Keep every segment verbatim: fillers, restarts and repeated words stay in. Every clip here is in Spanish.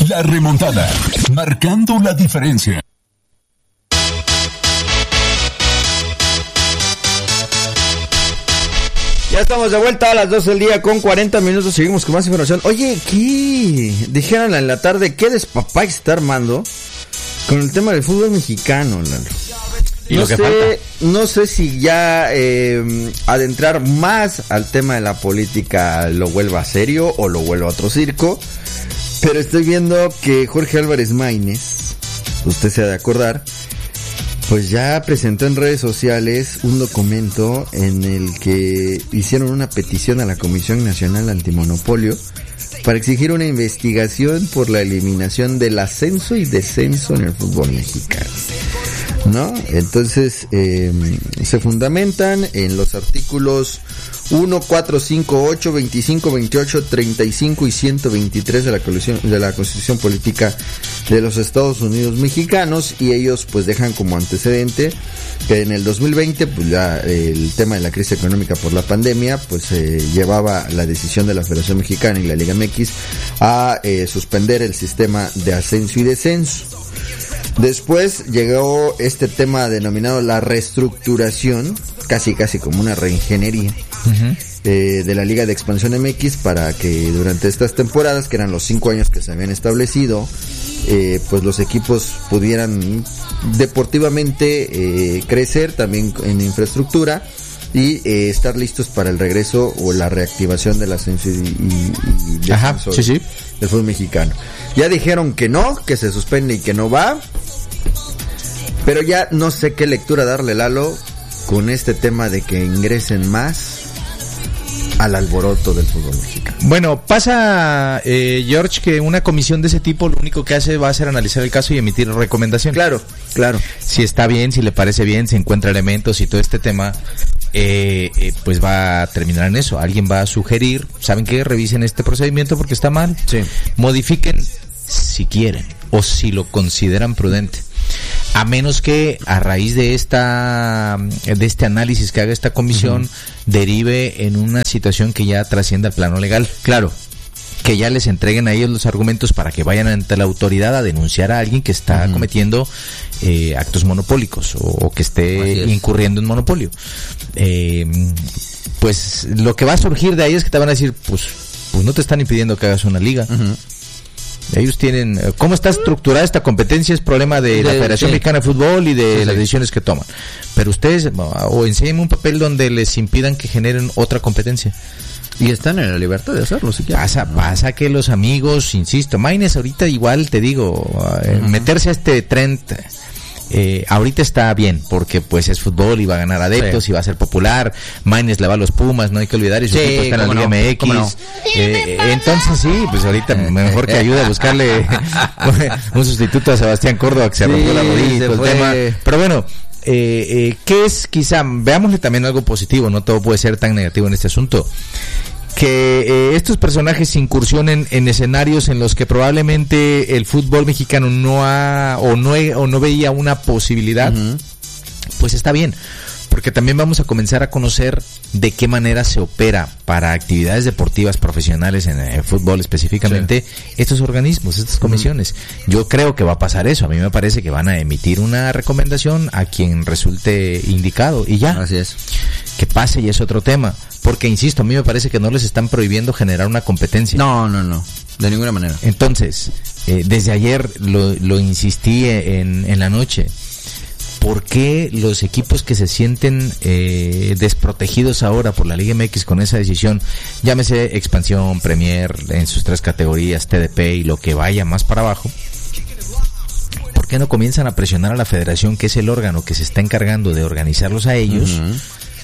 La remontada, marcando la diferencia. Ya estamos de vuelta a las doce del día con cuarenta minutos. Seguimos con más información. Oye, ¿qué? Dijeron en la tarde, ¿qué despapá está armando con el tema del fútbol mexicano, Lalo? ¿Y no lo que sé, falta? no sé si ya eh, adentrar más al tema de la política lo vuelva serio o lo vuelva a otro circo. Pero estoy viendo que Jorge Álvarez Maínez, usted se ha de acordar, pues ya presentó en redes sociales un documento en el que hicieron una petición a la Comisión Nacional Antimonopolio para exigir una investigación por la eliminación del ascenso y descenso en el fútbol mexicano, ¿no? Entonces eh, se fundamentan en los artículos uno, cuatro, cinco, ocho, veinticinco, veintiocho, treinta y cinco y ciento veintitrés de la Constitución, de la Constitución Política de los Estados Unidos Mexicanos, y ellos pues dejan como antecedente que en el dos mil veinte pues ya eh, el tema de la crisis económica por la pandemia pues eh, llevaba la decisión de la Federación Mexicana y la Liga M X a eh, suspender el sistema de ascenso y descenso. Después llegó este tema denominado la reestructuración, casi casi como una reingeniería, uh-huh. eh, de la Liga de Expansión M X, para que durante estas temporadas, que eran los cinco años que se habían establecido, eh, pues los equipos pudieran deportivamente eh, crecer también en infraestructura y eh, estar listos para el regreso o la reactivación del ascenso y, y, y descenso Ajá, sí, sí. del fútbol mexicano. Ya dijeron que no, que se suspende y que no va, pero ya no sé qué lectura darle, Lalo, con este tema de que ingresen más al alboroto del fútbol mexicano. Bueno, pasa, eh, George, que una comisión de ese tipo lo único que hace va a ser analizar el caso y emitir recomendaciones. Claro, claro. Si está bien, si le parece bien, si encuentra elementos y todo este tema, eh, eh, pues va a terminar en eso. Alguien va a sugerir, ¿saben qué? Revisen este procedimiento porque está mal. Sí. Modifiquen si quieren o si lo consideran prudente. A menos que a raíz de esta de este análisis que haga esta comisión uh-huh. derive en una situación que ya trascienda al plano legal. Claro, que ya les entreguen a ellos los argumentos para que vayan ante la autoridad a denunciar a alguien que está uh-huh. cometiendo eh, actos monopólicos o, o que esté incurriendo en monopolio. Eh, pues lo que va a surgir de ahí es que te van a decir, pues, pues no te están impidiendo que hagas una liga. Uh-huh. Ellos tienen, cómo está estructurada esta competencia es problema de, de la Federación sí. Mexicana de Fútbol y de sí, las decisiones que toman. Pero ustedes, o enséñenme un papel donde les impidan que generen otra competencia. Y están en la libertad de hacerlo, si quieren. Pasa, pasa que los amigos, insisto, Maínez ahorita igual, te digo, uh-huh. meterse a este trend, eh, ahorita está bien, porque pues es fútbol y va a ganar adeptos sí. y va a ser popular. Maínez le va a los Pumas, no hay que olvidar, y su sí, equipo está en la Liga no, M X. No. Eh, entonces sí, pues ahorita mejor que ayude a buscarle un sustituto a Sebastián Córdoba, que se sí, rompió la rodilla y todo el tema. Pero bueno, eh, eh, ¿qué es quizá? Veámosle también algo positivo, no todo puede ser tan negativo en este asunto. Que eh, estos personajes incursionen en escenarios en los que probablemente el fútbol mexicano no ha o no o no veía una posibilidad, uh-huh. pues está bien, porque también vamos a comenzar a conocer de qué manera se opera para actividades deportivas profesionales en el fútbol específicamente sí. estos organismos, estas comisiones. Uh-huh. Yo creo que va a pasar eso. A mí me parece que van a emitir una recomendación a quien resulte indicado y ya. Así es. Que pase y es otro tema. Porque, insisto, a mí me parece que no les están prohibiendo generar una competencia. No, no, no. De ninguna manera. Entonces, eh, desde ayer lo, lo insistí en, en la noche. ¿Por qué los equipos que se sienten eh, desprotegidos ahora por la Liga M X con esa decisión, llámese Expansión, Premier, en sus tres categorías, T D P y lo que vaya más para abajo, ¿por qué no comienzan a presionar a la federación, que es el órgano que se está encargando de organizarlos a ellos, uh-huh.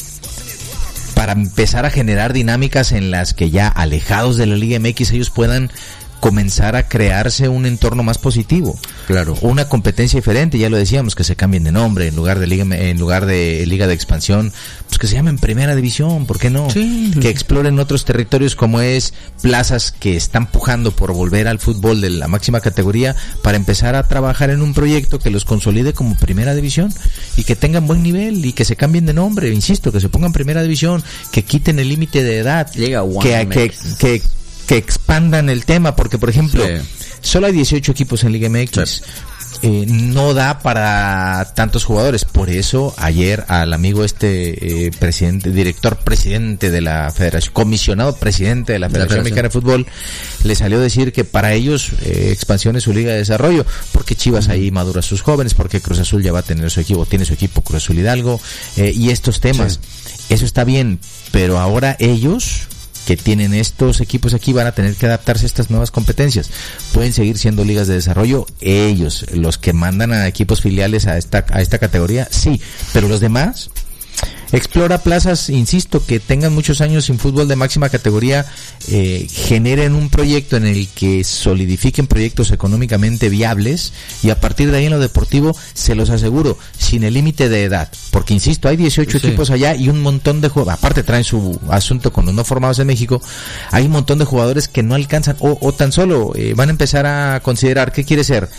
para empezar a generar dinámicas en las que ya alejados de la Liga M X ellos puedan comenzar a crearse un entorno más positivo? Claro. Una competencia diferente, ya lo decíamos, que se cambien de nombre, en lugar de Liga, en lugar de Liga de Expansión, pues que se llamen Primera División, ¿por qué no? Sí. Que exploren otros territorios, como es plazas que están pujando por volver al fútbol de la máxima categoría, para empezar a trabajar en un proyecto que los consolide como Primera División y que tengan buen nivel y que se cambien de nombre, insisto, que se pongan Primera División, que quiten el límite de edad, Llega que, que, que que expandan el tema, porque por ejemplo, sí. solo hay dieciocho equipos en Liga M X. Sí. Eh, no da para tantos jugadores, por eso ayer al amigo este eh, presidente, director presidente de la Federación, comisionado presidente de la Federación, la Federación. Mexicana de Fútbol, le salió a decir que para ellos eh, expansión es su liga de desarrollo, porque Chivas uh-huh. ahí madura a sus jóvenes, porque Cruz Azul ya va a tener su equipo, tiene su equipo Cruz Azul Hidalgo, eh, y estos temas, sí. Eso está bien, pero ahora ellos que tienen estos equipos aquí van a tener que adaptarse a estas nuevas competencias. Pueden seguir siendo ligas de desarrollo ellos, los que mandan a equipos filiales a esta a esta categoría, sí, pero los demás explora plazas, insisto, que tengan muchos años sin fútbol de máxima categoría, eh, generen un proyecto en el que solidifiquen proyectos económicamente viables y a partir de ahí en lo deportivo, se los aseguro, sin el límite de edad, porque insisto, hay dieciocho sí. equipos allá y un montón de jugadores, aparte traen su asunto con los no formados en México, hay un montón de jugadores que no alcanzan o, o tan solo eh, van a empezar a considerar qué quiere ser,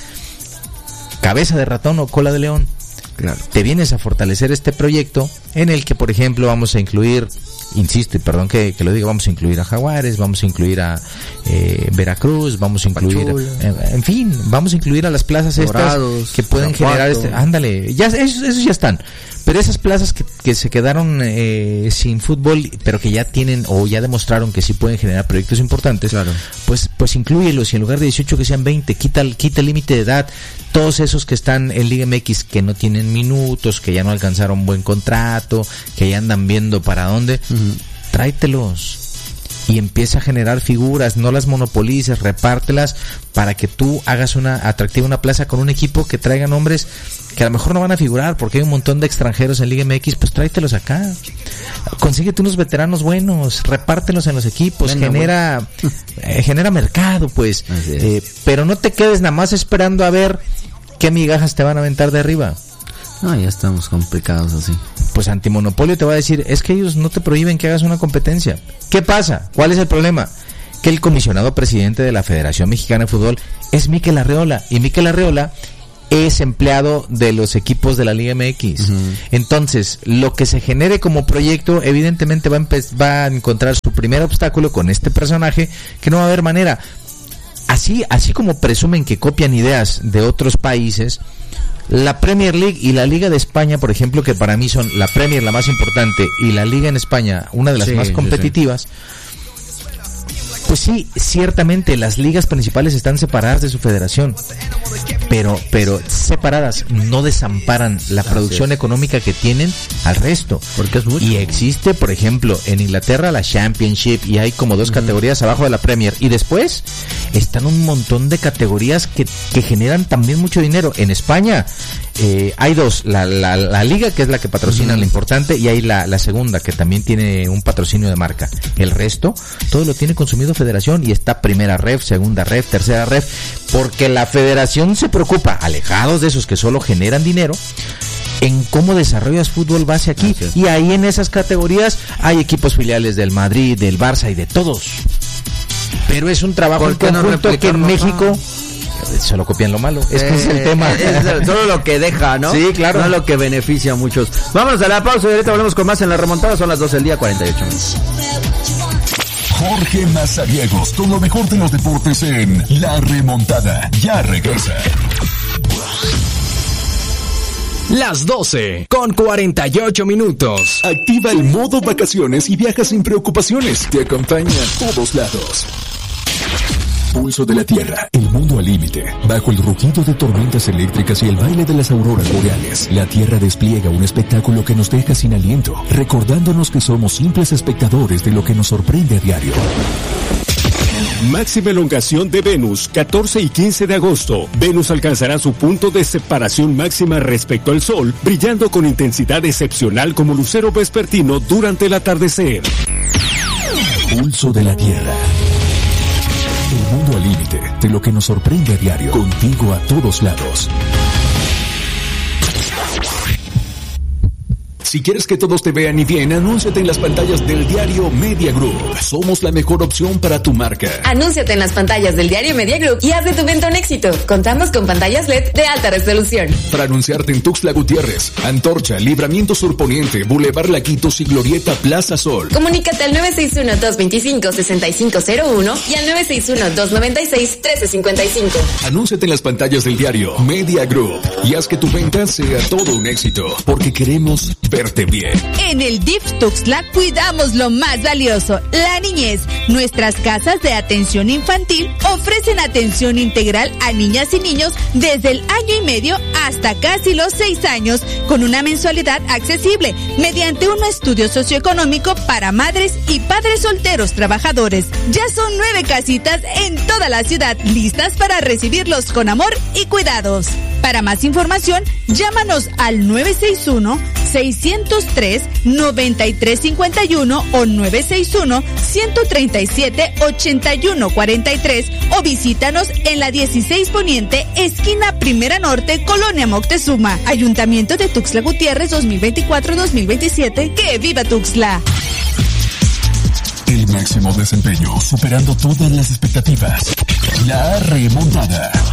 cabeza de ratón o cola de león. Claro. Te vienes a fortalecer este proyecto en el que, por ejemplo, vamos a incluir, insisto, y perdón que, que lo diga, vamos a incluir a Jaguares, vamos a incluir a eh, Veracruz, vamos a incluir, eh, en fin, vamos a incluir a las plazas Dorados, estas que pueden generar este, ándale, ya esos, esos ya están. Pero esas plazas que, que se quedaron eh, sin fútbol, pero que ya tienen o ya demostraron que sí pueden generar proyectos importantes, claro. pues pues inclúyelos y en lugar de dieciocho que sean veinte, quita, quita el límite de edad. Todos esos que están en Liga M X que no tienen minutos, que ya no alcanzaron buen contrato, que ya andan viendo para dónde, uh-huh. tráetelos y empieza a generar figuras, no las monopolices, repártelas para que tú hagas una atractiva una plaza con un equipo que traiga nombres que a lo mejor no van a figurar porque hay un montón de extranjeros en Liga M X, pues tráetelos acá, consíguete unos veteranos buenos, repártelos en los equipos, Venga, genera bueno. eh, genera mercado, pues, eh, pero no te quedes nada más esperando a ver qué migajas te van a aventar de arriba. No, ya estamos complicados así. Pues Antimonopolio te va a decir, es que ellos no te prohíben que hagas una competencia. ¿Qué pasa? ¿Cuál es el problema? Que el comisionado presidente de la Federación Mexicana de Fútbol es Mikel Arreola, y Mikel Arreola es empleado de los equipos de la Liga M X. Uh-huh. Entonces, lo que se genere como proyecto, evidentemente va a, empe- va a encontrar su primer obstáculo con este personaje, que no va a haber manera. Así, así como presumen que copian ideas de otros países, la Premier League y la Liga de España, por ejemplo, que para mí son la Premier la más importante y la Liga en España una de las sí, más competitivas, sí, sí. Pues sí, ciertamente las ligas principales están separadas de su federación, pero pero separadas no desamparan la Así producción es. económica que tienen al resto. Porque es mucho. Y existe, por ejemplo, en Inglaterra la Championship y hay como dos uh-huh. categorías abajo de la Premier. Y después están un montón de categorías que, que generan también mucho dinero. En España eh, hay dos, la, la, la Liga, que es la que patrocina uh-huh. la importante, y hay la, la segunda, que también tiene un patrocinio de marca. El resto, todo lo tiene consumido federación y está primera ref, segunda ref, tercera ref, porque la federación se preocupa, alejados de esos que solo generan dinero, en cómo desarrollas fútbol base aquí. Okay. Y ahí en esas categorías hay equipos filiales del Madrid, del Barça y de todos. Pero es un trabajo en conjunto no que en México solo copian lo malo. Es que eh, es el tema. Es solo lo que deja, ¿no? Sí, claro. No lo que beneficia a muchos. Vámonos a la pausa y ahorita volvemos con más en la remontada. Son las doce del día, cuarenta y ocho minutos. Jorge Mazariegos, con lo mejor de los deportes en La Remontada. Ya regresa. Las doce con cuarenta y ocho minutos. Activa el modo vacaciones y viaja sin preocupaciones. Te acompaña a todos lados. Pulso de la Tierra, el mundo al límite. Bajo el rugido de tormentas eléctricas y el baile de las auroras boreales, la Tierra despliega un espectáculo que nos deja sin aliento, recordándonos que somos simples espectadores de lo que nos sorprende a diario. Máxima elongación de Venus, catorce y quince de agosto. Venus alcanzará su punto de separación máxima respecto al Sol, brillando con intensidad excepcional como lucero vespertino durante el atardecer. Pulso de la Tierra. El mundo al límite de lo que nos sorprende a diario. Contigo a todos lados. Si quieres que todos te vean y bien, anúnciate en las pantallas del diario Media Group. Somos la mejor opción para tu marca. Anúnciate en las pantallas del diario Media Group y haz de tu venta un éxito. Contamos con pantallas L E D de alta resolución. Para anunciarte en Tuxtla Gutiérrez, Antorcha, Libramiento Sur Poniente, Boulevard Laquitos y Glorieta Plaza Sol. Comunícate al nueve seis uno, dos dos cinco, seis cinco cero uno y al nueve seis uno, dos nueve seis, uno tres cinco cinco. Anúnciate en las pantallas del diario Media Group y haz que tu venta sea todo un éxito, porque queremos verte bien. En el D I F Tuxtla cuidamos lo más valioso, la niñez. Nuestras casas de atención infantil ofrecen atención integral a niñas y niños desde el año y medio hasta casi los seis años, con una mensualidad accesible, mediante un estudio socioeconómico para madres y padres solteros trabajadores. Ya son nueve casitas en toda la ciudad, listas para recibirlos con amor y cuidados. Para más información, llámanos al nueve seis uno, seis cero tres, nueve tres cinco uno o nueve seis uno, uno tres siete, ocho uno cuatro tres o visítanos en la dieciséis Poniente, esquina Primera Norte, Colonia Moctezuma. Ayuntamiento de Tuxtla Gutiérrez dos mil veinticuatro dos mil veintisiete. ¡Que viva Tuxtla! El máximo desempeño, superando todas las expectativas. La remontada.